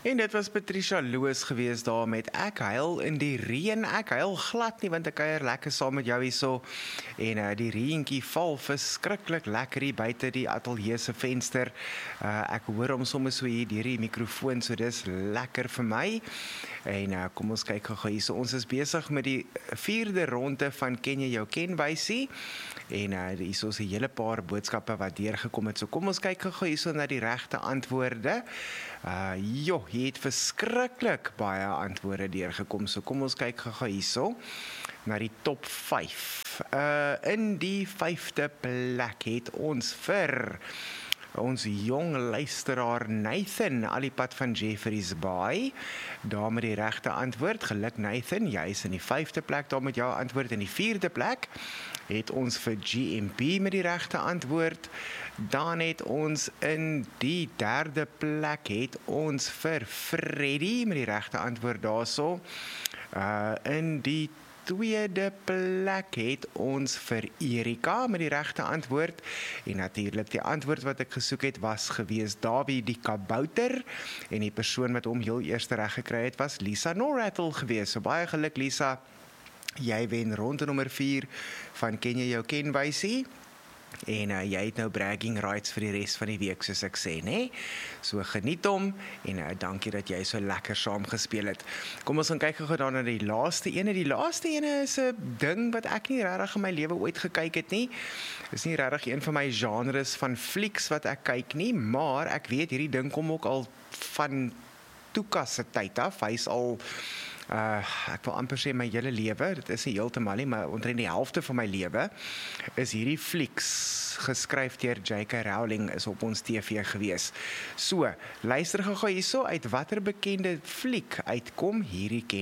En dit was Patricia Loos gewees daar met Ek huil in die reën. Ek huil glad nie, want ek kuier lekker saam met jou hierso. En die reentjie val verskriklik lekker hier buite die ateljee se venster. Ek hoor hom sommer so hier deur die mikrofoon, so dis lekker vir my. En kom ons kyk gou hierso. Ons is besig met die 4de ronde van Ken jy jou kenwysie. En hierso is 'n hele paar boodskappe wat deurgekom het. So kom ons kyk gou hierso na die regte antwoorde. Jy het verskriklik baie antwoorde deurgekom. So kom ons kyk gou hierso na die top 5. In die 5de plek het ons vir ons jong luisteraar Nathan, al die pad van Jeffreys Bay, daar met die regte antwoord. Geluk Nathan, jy is in die 5de plek, daar met jou antwoord. In die 4de plek het ons vir GMP met die regte antwoord. Dan het ons in die 3de plek het ons vir Freddy met die regte antwoord daarso. In die 2de plek het ons vir Erika met die regte antwoord. En natuurlik die antwoord wat ek gesoek het was gewees Davie die kabouter. En die persoon wat hom heel eerste reg gekry het was Lisa Norrattle gewees. So baie geluk Lisa. Jy wen ronde nommer 4 van Ken jy jou kenwysie. En jy het nou bragging rights vir die res van die week, soos ek sê, né? So geniet hom, en dankie dat jy so lekker saam gespeel het. Kom ons gaan kyk gou dan na die laaste ene. Die laaste ene is 'n ding wat ek nie regtig in my lewe ooit gekyk het nie. Dis nie regtig een van my genres van flieks wat ek kyk nie, maar ek weet hierdie ding kom ook al van Tuka se tyd af. Hy's al ek wil amper sê my hele lewe, dit is nie heeltemal nie, maar omtrent die helfte van my lewe is hierdie flieks geskryf deur J.K. Rowling is op ons TV gewees. So, luister gou hierso uit watter bekende fliek uitkom hierdie